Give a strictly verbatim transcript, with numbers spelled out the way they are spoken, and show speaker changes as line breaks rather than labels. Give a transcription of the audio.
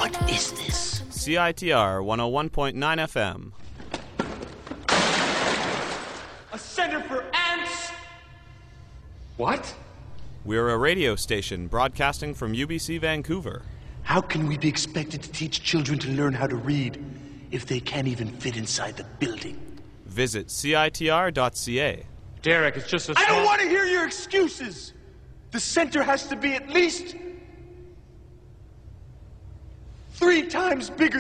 What is this?
C I T R one oh one point nine F M.
A center for ants! What?
We're a radio station broadcasting from U B C Vancouver.
How can we be expected to teach children to learn how to read if they can't even fit inside the building?
Visit C I T R dot C A.
Derek, it's just a
I
small...
don't want to hear your excuses! The center has to be at least three times bigger